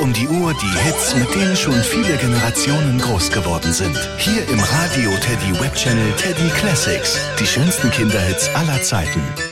um die Uhr die Hits, mit denen schon viele Generationen groß geworden sind. Hier im Radio Teddy Web Channel Teddy Classics. Die schönsten Kinderhits aller Zeiten.